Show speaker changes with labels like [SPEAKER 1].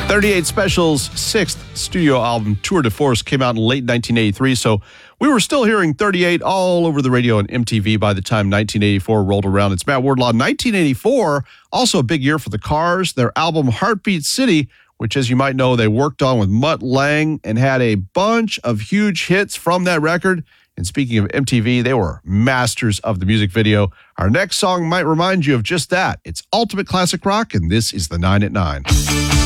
[SPEAKER 1] 38 Special's sixth studio album, Tour de Force, came out in late 1983, so we were still hearing 38 all over the radio and MTV by the time 1984 rolled around. It's Matt Wardlaw. 1984, also a big year for the Cars. Their album Heartbeat City, which, as you might know, they worked on with Mutt Lange and had a bunch of huge hits from that record. And speaking of MTV, they were masters of the music video. Our next song might remind you of just that. It's Ultimate Classic Rock, and this is the 9 at 9.